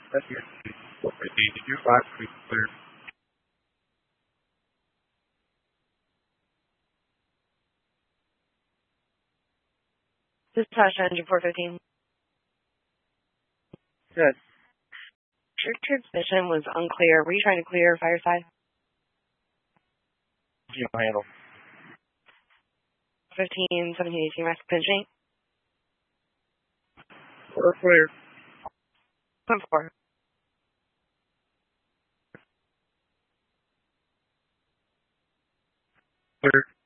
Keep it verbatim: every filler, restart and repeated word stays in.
That's your your five three clear. This is Tasha, engine four fifteen. Good. Your transmission was unclear. Were you trying to clear fireside? You handle. fifteen, seventeen, eighteen, max pinching. We're clear. One four. Clear.